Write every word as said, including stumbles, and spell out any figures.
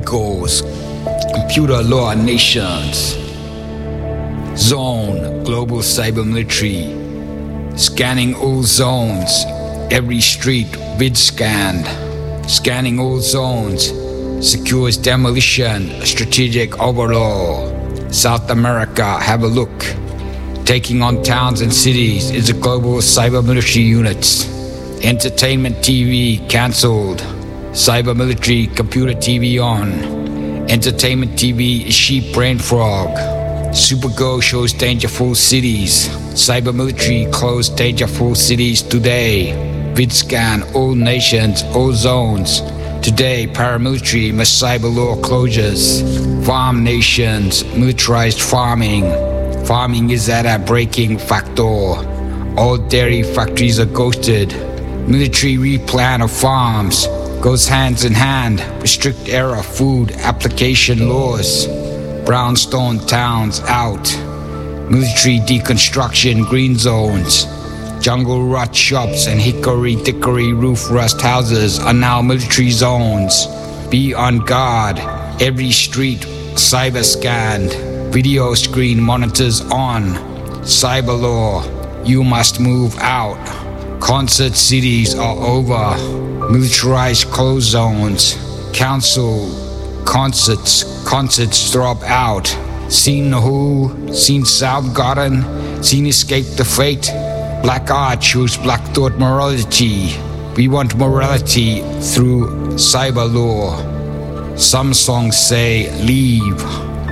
Eagles, computer law nations. Zone, global cyber military. Scanning all zones, every street vid scanned. Scanning all zones, secures demolition, strategic overlord. South America, have a look. Taking on towns and cities is a global cyber military unit. Entertainment T V cancelled. Cyber military computer T V on. Entertainment T V is sheep brain frog. Supergirl shows dangerful cities. Cyber military closed dangerful cities today. VidScan all nations, all zones. Today paramilitary must cyber law closures. Farm nations, militarized farming. Farming is at a breaking factor. All dairy factories are ghosted. Military replan of farms goes hands in hand with strict era food application laws. Brownstone towns out. Military deconstruction green zones. Jungle rot shops and hickory dickory roof rust houses are now military zones. Be on guard. Every street cyber scanned. Video screen monitors on. Cyber law. You must move out. Concert cities are over. Militarized closed zones. Council concerts. Concerts drop out. Seen The Who. Seen Soundgarden. Seen Escape the Fate. Black art shows black thought morality. We want morality through cyber law. Some songs say leave.